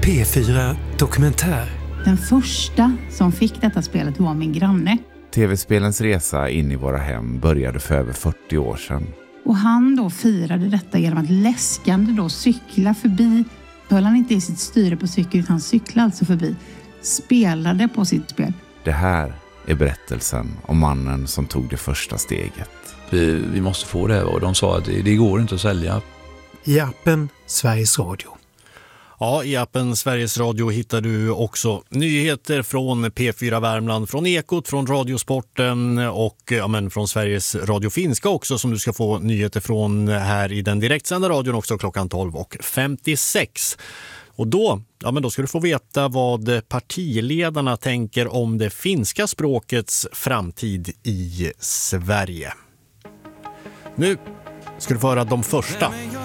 P4 Dokumentär. Den första som fick detta spelet var min granne. TV-spelens resa in i våra hem började för över 40 år sedan. Och han då firade detta genom att läskande då cykla förbi. Höll han inte i sitt styre på cykeln utan cyklade alltså förbi. Spelade på sitt spel. Det här är berättelsen om mannen som tog det första steget. Vi måste få det här, och de sa att det går inte att sälja. I appen Sveriges Radio. Ja, i appen Sveriges Radio hittar du också nyheter från P4 Värmland, från Ekot, från Radiosporten och från Sveriges Radio Finska också, som du ska få nyheter från här i den direktsända radion också klockan 12:56. Och då ska du få veta vad partiledarna tänker om det finska språkets framtid i Sverige. Nu ska du få höra de första